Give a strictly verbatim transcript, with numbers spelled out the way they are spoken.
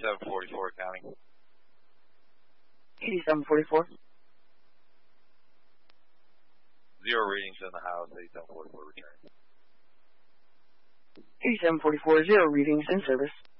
eighty-seven forty-four counting. eighty-seven forty-four. Zero readings in the house, eighty-seven forty-four return. eighty-seven forty-four, zero readings in service.